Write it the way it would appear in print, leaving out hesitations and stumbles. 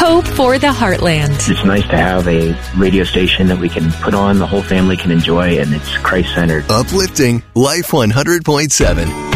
Hope for the Heartland. It's nice to have a radio station that we can put on, the whole family can enjoy, and it's Christ-centered. Uplifting Life 100.7.